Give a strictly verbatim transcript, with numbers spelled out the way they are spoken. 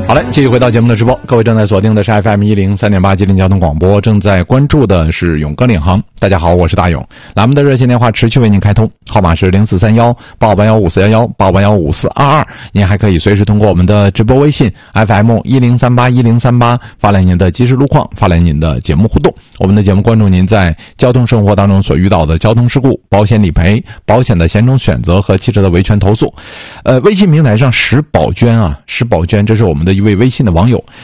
好嘞，继续回到节目的直播，各位正在锁定的是 F M 一零三点八吉林交通广播，正在关注的是勇哥领航。大家好，我是大勇。栏目的热线电话持续为您开通，号码是零四三幺八五八幺五四幺幺八五八幺五四二二。您还可以随时通过我们的直播微信 F M 一零三八一零三八发来您的即时路况，发来您的节目互动。我们的节目关注您在交通生活当中所遇到的交通事故、保险理赔、保险的险种选择和汽车的维权投诉。呃，微信平台上石宝娟啊，石宝娟，这是我们的一位微信的网友，